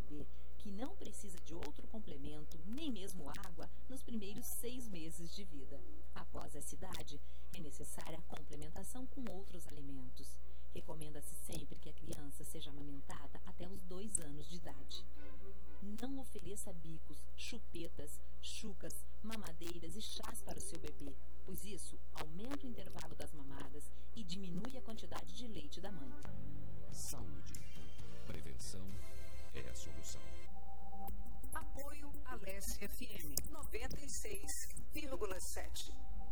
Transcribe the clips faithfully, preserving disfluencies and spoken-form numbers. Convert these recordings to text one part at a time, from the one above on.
bebê, que não precisa de outro complemento, nem mesmo água, nos primeiros seis meses de vida. Após essa idade, é necessária a complementação com outros alimentos. Recomenda-se sempre que a criança seja amamentada até os dois anos de idade. Não ofereça bicos, chupetas, chucas, mamadeiras e chás para o seu bebê, pois isso aumenta o intervalo das mamadas e diminui a quantidade de leite da mãe. Saúde. Prevenção é a solução. Apoio Alesse F M noventa e seis vírgula sete.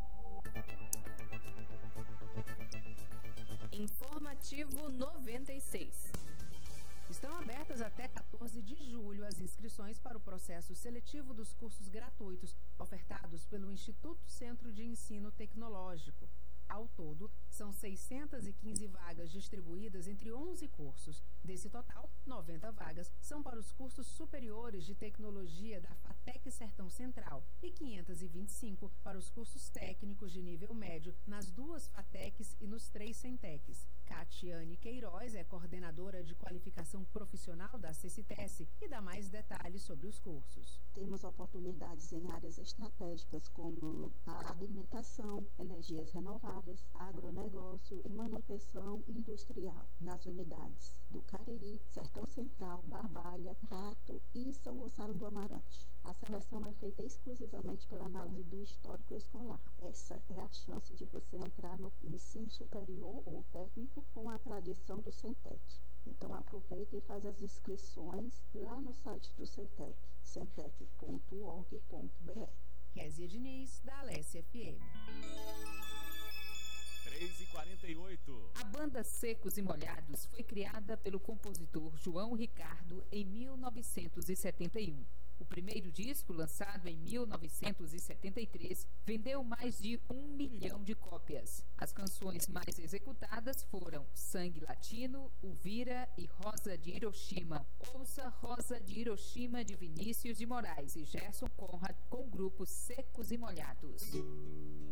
Informativo noventa e seis. Estão abertas até quatorze de julho as inscrições para o processo seletivo dos cursos gratuitos ofertados pelo Instituto Centro de Ensino Tecnológico. Ao todo, são seiscentas e quinze vagas distribuídas entre onze cursos. Desse total, noventa vagas são para os cursos superiores de tecnologia da FATEC Sertão Central e quinhentas e vinte e cinco para os cursos técnicos de nível médio nas duas FATECs e nos três SENTECs. Catiane Queiroz é coordenadora de qualificação profissional da CECITES e dá mais detalhes sobre os cursos. Temos oportunidades em áreas estratégicas como a alimentação, energias renováveis, agronegócio e manutenção industrial nas unidades do Cariri, Sertão Central, Barbalha, Crato e São Gonçalo do Amarante. A seleção é feita exclusivamente pela análise do histórico escolar. Essa é a chance de você entrar no ensino superior ou técnico com a tradição do SENTEC. Então aproveite e faz as inscrições lá no site do SENTEC, sentec ponto org ponto br. Kézia Diniz, da Alesse F M. três e quarenta e oito. A banda Secos e Molhados foi criada pelo compositor João Ricardo em mil novecentos e setenta e um. O primeiro disco, lançado em mil novecentos e setenta e três, vendeu mais de um milhão de cópias. As canções mais executadas foram Sangue Latino, Uvira e Rosa de Hiroshima. Ouça Rosa de Hiroshima de Vinícius de Moraes e Gerson Conrad com o grupo Secos e Molhados.